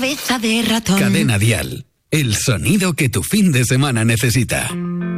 cabeza de ratón. Cadena Dial, el sonido que tu fin de semana necesita.